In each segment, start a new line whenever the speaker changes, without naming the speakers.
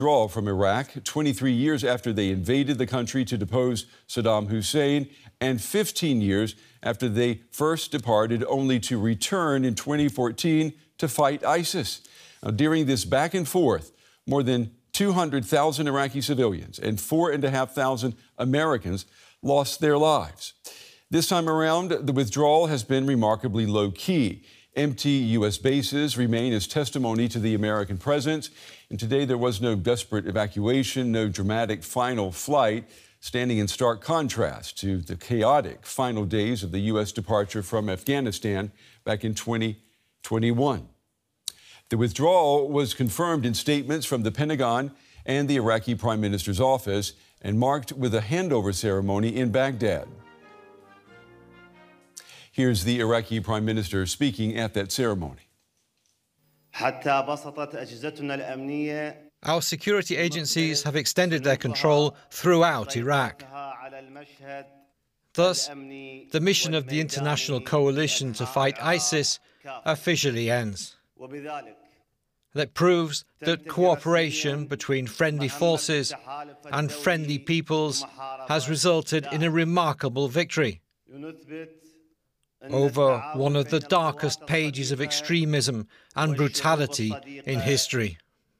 Withdrawal from Iraq 23 years after they invaded the country to depose Saddam Hussein, and 15 years after they first departed, only to return in 2014 to fight ISIS. Now, during this back and forth, more than 200,000 Iraqi civilians and 4,500 Americans lost their lives. This time around, the withdrawal has been remarkably low-key. Empty U.S. bases remain as testimony to the American presence. And today there was no desperate evacuation, no dramatic final flight, standing in stark contrast to the chaotic final days of the U.S. departure from Afghanistan back in 2021. The withdrawal was confirmed in statements from the Pentagon and the Iraqi Prime Minister's office and marked with a handover ceremony in Baghdad. Here's the Iraqi Prime Minister speaking at that ceremony.
Our security agencies have extended their control throughout Iraq. Thus, the mission of the international coalition to fight ISIS officially ends. That proves that cooperation between friendly forces and friendly peoples has resulted in a remarkable victory over one of the darkest pages of extremism and brutality in history.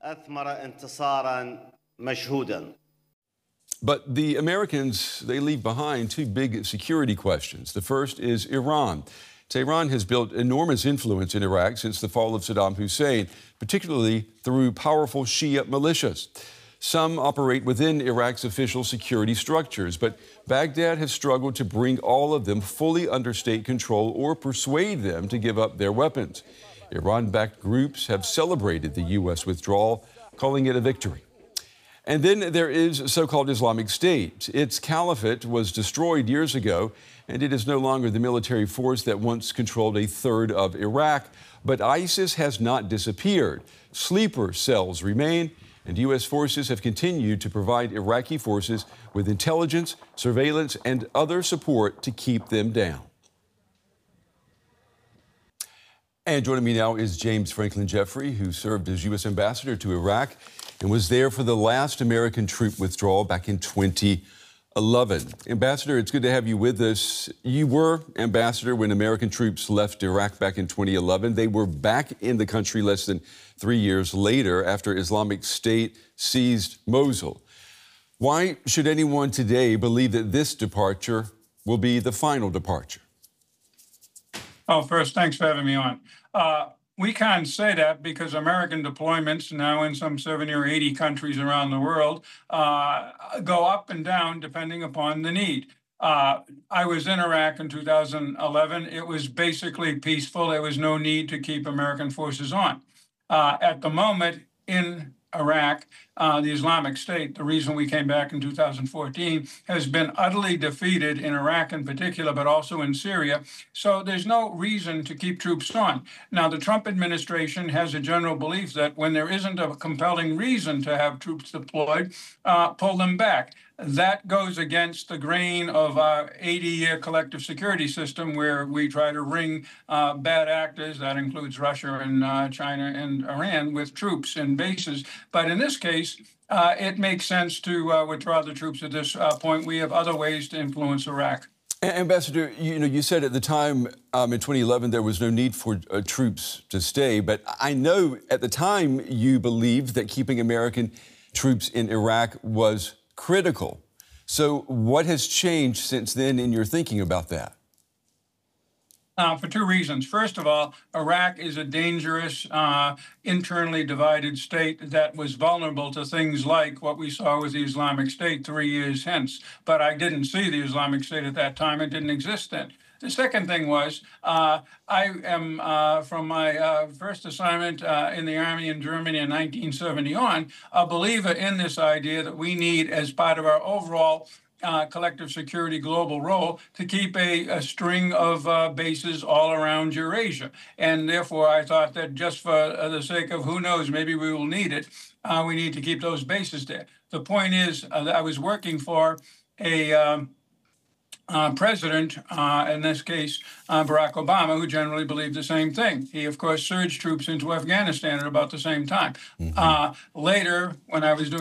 But the Americans, they leave behind two big security questions. The first is Iran. Tehran has built enormous influence in Iraq since the fall of Saddam Hussein, particularly through powerful Shia militias. Some operate within Iraq's official security structures, but Baghdad has struggled to bring all of them fully under state control or persuade them to give up their weapons. Iran-backed groups have celebrated the U.S. withdrawal, calling it a victory. And then there is so-called Islamic State. Its caliphate was destroyed years ago, and it is no longer the military force that once controlled a third of Iraq. But ISIS has not disappeared. Sleeper cells remain, and U.S. forces have continued to provide Iraqi forces with intelligence, surveillance, and other support to keep them down. And joining me now is James Franklin Jeffrey, who served as U.S. ambassador to Iraq and was there for the last American troop withdrawal back in 2011. Ambassador, it's good to have you with us. You were ambassador when American troops left Iraq back in 2011. They were back in the country less than 3 years later after Islamic State seized Mosul. Why should anyone today believe that this departure will be the final departure?
Oh, first, thanks for having me on. We can't say that because American deployments now in some 70 or 80 countries around the world go up and down depending upon the need. I was in Iraq in 2011. It was basically peaceful. There was no need to keep American forces on. At the moment in Iraq, the Islamic State, the reason we came back in 2014, has been utterly defeated in Iraq in particular, but also in Syria. So there's no reason to keep troops on. Now, the Trump administration has a general belief that when there isn't a compelling reason to have troops deployed, pull them back. That goes against the grain of our 80-year collective security system where we try to ring bad actors, that includes Russia and China and Iran, with troops and bases. But in this case, it makes sense to withdraw the troops at this point. We have other ways to influence Iraq.
Ambassador, you said at the time in 2011 there was no need for troops to stay, but I know at the time you believed that keeping American troops in Iraq was critical. So what has changed since then in your thinking about that?
For two reasons. First of all, Iraq is a dangerous, internally divided state that was vulnerable to things like what we saw with the Islamic State 3 years hence. But I didn't see the Islamic State at that time. It didn't exist then. The second thing was, I am, from my first assignment in the Army in Germany in 1970 on, a believer in this idea that we need, as part of our overall collective security global role, to keep a string of bases all around Eurasia. And therefore, I thought that just for the sake of who knows, maybe we will need it, we need to keep those bases there. The point is that I was working for a president, in this case, Barack Obama, who generally believed the same thing. He, of course, surged troops into Afghanistan at about the same time. Later, when I was doing